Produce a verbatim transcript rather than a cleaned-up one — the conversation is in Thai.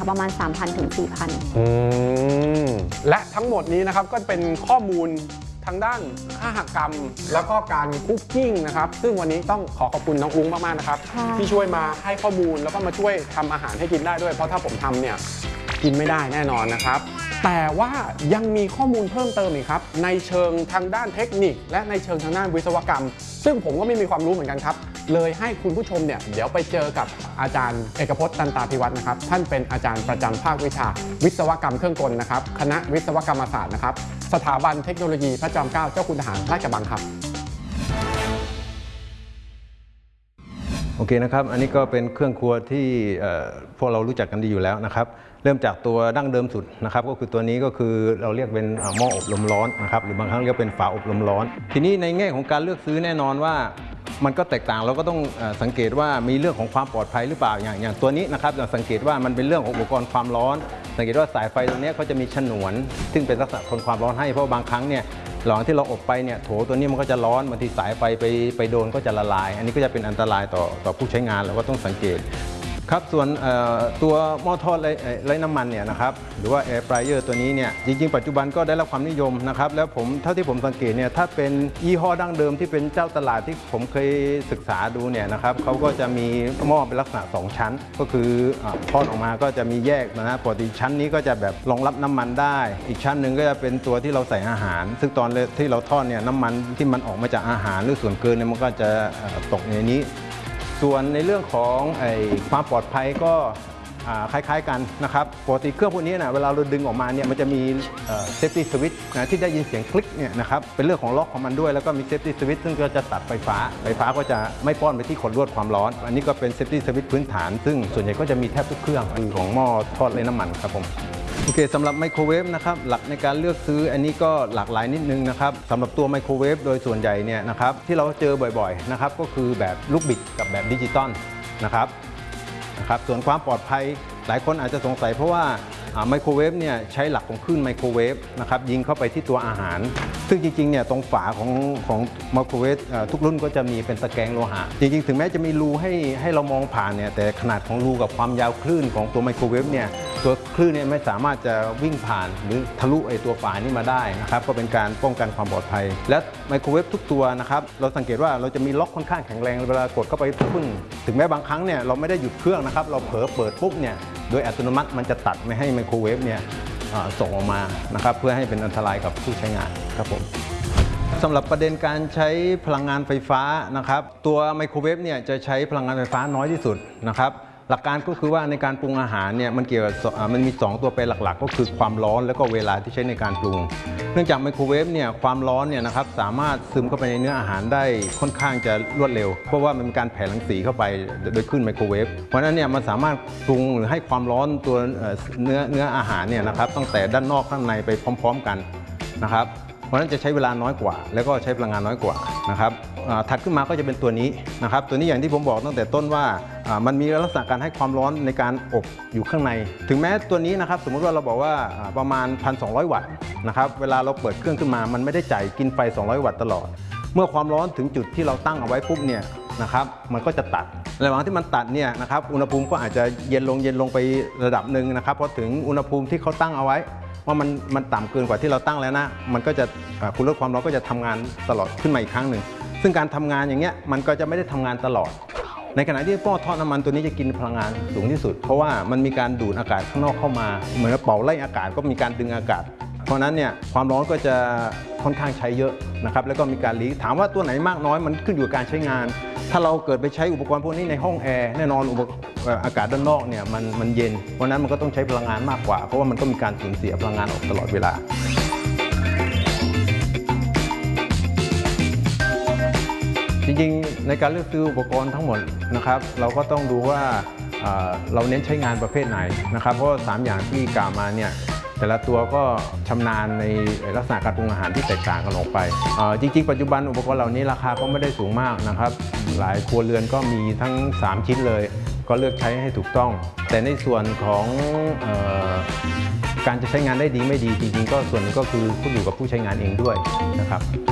ค่ะประมาณ สามพัน ถึง สี่พันอืมและทั้งหมดนี้นะครับก็เป็นข้อมูลทางด้านอาหารกรรมแล้วก็การคุกกิ้งนะครับซึ่งวันนี้ต้องขอขอบคุณน้องอุ้งมากๆนะครับที่ช่วยมาให้ข้อมูลแล้วก็มาช่วยทำอาหารให้กินได้ด้วยเพราะถ้าผมทำเนี่ยกินไม่ได้แน่นอนนะครับแต่ว่ายังมีข้อมูลเพิ่มเติมอีกครับในเชิงทางด้านเทคนิคและในเชิงทางด้านวิศวกรรมซึ่งผมก็ไม่มีความรู้เหมือนกันครับเลยให้คุณผู้ชมเนี่ยเดี๋ยวไปเจอกับอาจารย์เอกพจน์ตันตาภิวัฒน์นะครับท่านเป็นอาจารย์ประจำภาควิชาวิศวกรรมเครื่องกลนะครับคณะวิศวกรรมศาสตร์นะครับสถาบันเทคโนโลยีพระจอมเกล้าเจ้าคุณทหารราชกระบังครับโอเคนะครับอันนี้ก็เป็นเครื่องครัวที่พวกเรารู้จักกันดีอยู่แล้วนะครับเริ่มจากตัวดั้งเดิมสุดนะครับก็คือตัวนี้ก็คือเราเรียกเป็นหม้ออบลมร้อนนะครับหรือบางครั้งเรียกเป็นฝาอบลมร้อนทีนี้ในแง่ของการเลือกซื้อแน่นอนว่ามันก็แตกต่างเราก็ต้องสังเกตว่ามีเรื่องของความปลอดภัยหรือเปล่าอย่างอย่างตัวนี้นะครับเราสังเกตว่ามันเป็นเรื่องของอุปกรณ์ความร้อนสังเกตว่าสายไฟตรงนี้เขาจะมีฉนวนซึ่งเป็นลักษณะทนความร้อนให้เพราะบางครั้งเนี่ยหลังที่เราอบไปเนี่ยโถตัวนี้มันก็จะร้อนบางทีสายไฟไปไปโดนก็จะละลายอันนี้ก็จะเป็นอันตรายต่อต่อผู้ใช้งานเราก็ต้องสังเกตครับส่วนตัวหม้อทอดไร้น้ำมันเนี่ยนะครับหรือว่าแอร์ฟรายเออร์ตัวนี้เนี่ยจริงๆปัจจุบันก็ได้รับความนิยมนะครับแล้วผมเท่าที่ผมสังเกตเนี่ยถ้าเป็นยี่ห้อดั้งเดิมที่เป็นเจ้าตลาดที่ผมเคยศึกษาดูเนี่ยนะครับเขาก็จะมีหม้อเป็นลักษณะสองชั้นก็คือทอดออกมาก็จะมีแยกนะปกติชั้นนี้ก็จะแบบรองรับน้ำมันได้อีกชั้นหนึ่งก็จะเป็นตัวที่เราใส่อาหารซึ่งตอนที่เราทอดเนี่ยน้ำมันที่มันออกมาจากอาหารหรือส่วนเกินเนี่ยมันก็จะตกในนี้ส่วนในเรื่องของความปลอดภัยก็คล้ายๆกันนะครับปกติเครื่องพวกนี้นะเวลาเราดึงออกมาเนี่ยมันจะมีเซฟตี้สวิตช์นะที่ได้ยินเสียงคลิกเนี่ยนะครับเป็นเรื่องของล็อกของมันด้วยแล้วก็มีเซฟตี้สวิตช์ซึ่งก็จะตัดไฟฟ้าไฟฟ้าก็จะไม่ป้อนไปที่ขดลวดความร้อนอันนี้ก็เป็นเซฟตี้สวิตช์พื้นฐานซึ่งส่วนใหญ่ก็จะมีแทบทุกเครื่องคือของหม้อทอดไร้น้ำมันครับผมโอเคสำหรับไมโครเวฟนะครับหลักในการเลือกซื้ออันนี้ก็หลากหลายนิดนึงนะครับสำหรับตัวไมโครเวฟโดยส่วนใหญ่เนี่ยนะครับที่เราเจอบ่อยๆนะครับก็คือแบบลูกบิดกับแบบดิจิตอลนะครับนะครับส่วนความปลอดภัยหลายคนอาจจะสงสัยเพราะว่าไมโครเวฟเนี่ยใช้หลักของคลื่นไมโครเวฟนะครับยิงเข้าไปที่ตัวอาหารซึ่งจริงๆเนี่ยตรงฝาของของไมโครเวฟทุกรุ่นก็จะมีเป็นตะแกรงโลหะจริงๆถึงแม้จะมีรูให้ให้เรามองผ่านเนี่ยแต่ขนาดของรูกับความยาวคลื่นของตัวไมโครเวฟเนี่ยตัวคลื่นเนี่ยไม่สามารถจะวิ่งผ่านหรือทะลุไอตัวฝานี้มาได้นะครับก็เป็นการป้องกันความปลอดภัยและไมโครเวฟทุกตัวนะครับเราสังเกตว่าเราจะมีล็อกค่อนข้างแข็งแรงเวลากดเข้าไปปึ้งถึงแม้บางครั้งเนี่ยเราไม่ได้หยุดเครื่องนะครับเราเผลอเปิดปุ๊บเนี่ยโดยอัตโนมัติมันจะตัดไม่ให้ไมโครเวฟเนี่ยส่งออกมานะครับเพื่อให้เป็นอันตรายกับผู้ใช้งานครับผมสำหรับประเด็นการใช้พลังงานไฟฟ้านะครับตัวไมโครเวฟเนี่ยจะใช้พลังงานไฟฟ้าน้อยที่สุดนะครับหลักการก็คือว่าในการปรุงอาหารเนี่ยมันเกี่ยวกับมันมีสองตัวแปรหลักๆก็คือความร้อนแล้วก็เวลาที่ใช้ในการปรุงเนื่องจากไมโครเวฟเนี่ยความร้อนเนี่ยนะครับสามารถซึมเข้าไปในเนื้ออาหารได้ค่อนข้างจะรวดเร็วเพราะว่ามันมีการแผ่รังสีเข้าไปโดยคลื่นไมโครเวฟเพราะฉะนั้นเนี่ยมันสามารถปรุงหรือให้ความร้อนตัวเนื้อเนื้ออาหารเนี่ยนะครับตั้งแต่ด้านนอกข้างในไปพร้อมๆกันนะครับเพราะฉะนั้นจะใช้เวลาน้อยกว่าแล้วก็ใช้พลังงานน้อยกว่านะครับถัดขึ้นมาก็จะเป็นตัวนี้นะครับตัวนี้อย่างที่ผมบอกตั้งแต่ต้นว่ามันมีลักษณะการให้ความร้อนในการอบอยู่ข้างในถึงแม้ตัวนี้นะครับสมมติว่าเราบอกว่าประมาณ หนึ่งพันสองร้อย วัตต์นะครับเวลาเราเปิดเครื่องขึ้นมามันไม่ได้จ่ายกินไฟสองร้อยวัตต์ตลอดเมื่อความร้อนถึงจุดที่เราตั้งเอาไว้ปุ๊บเนี่ยนะครับมันก็จะตัดระหว่างที่มันตัดเนี่ยนะครับอุณหภูมิก็อาจจะเย็นลงเย็นลงไประดับหนึ่งนะครับพอถึงอุณหภูมิที่เขาตั้งเอาไว้ว่ามันมันต่ำเกินกว่าที่เราตั้งแล้วนะมันก็จะคุณลดความร้อนก็จะทำงานตลอดขึ้นมาอีกครั้งหนึ่งซึ่งการทำงานอย่างเงี้ยมันก็จะไม่ได้ทำงานตลอดในขณะที่หม้อทอดน้ำมันตัวนี้จะกินพลังงานสูงที่สุดเพราะว่ามันมีการดูดอากาศข้างนอกเข้ามาเหมือนเป่าไล่อากาศก็มีการดึงอากาศเพราะนั้นเนี่ยความร้อนก็จะค่อนข้างใช้เยอะนะครับแล้วก็มีการลีกถามว่าตัวไหนมากน้อยมันขึ้นอยู่กับการใช้งานถ้าเราเกิดไปใช้อุปกรณ์พวกนี้ในห้องแอร์แน่นอนอากาศด้านนอกเนี่ยมันมันเย็นเพราะนั้นมันก็ต้องใช้พลังงานมากกว่าเพราะว่ามันก็มีการสูญเสียพลังงานออกตลอดเวลาจริงๆในการเลือกซื้ออุปกรณ์ทั้งหมดนะครับเราก็ต้องดูว่าเราเน้นใช้งานประเภทไหนนะครับเพราะสามอย่างที่กล่าวมาเนี่ยแต่ละตัวก็ชำนาญในลักษณะการปรุงอาหารที่แตกต่างกันออกไปจริงๆปัจจุบันอุปกรณ์เหล่านี้ราคาก็ไม่ได้สูงมากนะครับหลายครัวเรือนก็มีทั้งสามชิ้นเลยก็เลือกใช้ให้ถูกต้องแต่ในส่วนของการจะใช้งานได้ดีไม่ดีจริงๆก็ส่วนนึงก็คือขึ้นอยู่กับผู้ใช้งานเองด้วยนะครับ